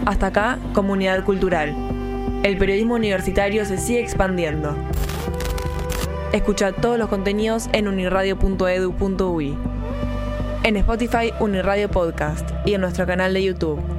Hasta acá, Comunidad Cultural. El periodismo universitario se sigue expandiendo. Escucha todos los contenidos en uniradio.edu.ui. En Spotify, Uniradio Podcast y en nuestro canal de YouTube.